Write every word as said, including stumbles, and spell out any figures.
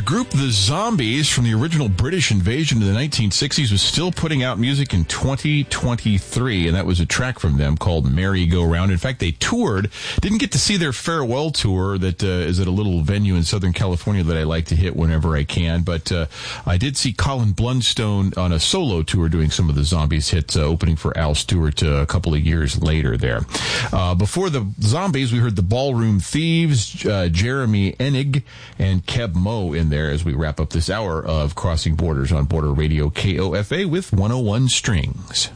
group The Zombies from the original British invasion in the nineteen sixties was still putting out music in twenty twenty-three, and that was a track from them called Merry Go Round. In fact, they toured, didn't get to see their farewell tour that uh, is at a little venue in Southern California that I like to hit whenever I can, but uh, I did see Colin Blunstone on a solo tour doing some of the Zombies hits, uh, opening for Al Stewart uh, a couple of years later there. Uh, before the Zombies, we heard the Ballroom Thieves, uh, Jeremy Enig, and Keb Mo in there as we wrap up this hour of Crossing Borders on Border Radio K O F A with one oh one Strings.